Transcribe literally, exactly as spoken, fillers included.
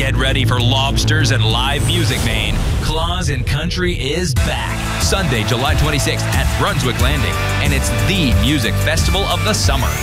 Get ready for lobsters and live music, Maine. Claus and Country is back. Sunday, July twenty-sixth at Brunswick Landing. And it's the music festival of the summer.